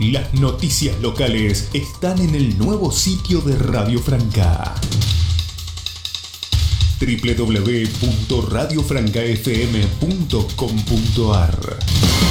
Las noticias locales están en el nuevo sitio de Radio Franca. www.radiofrancafm.com.ar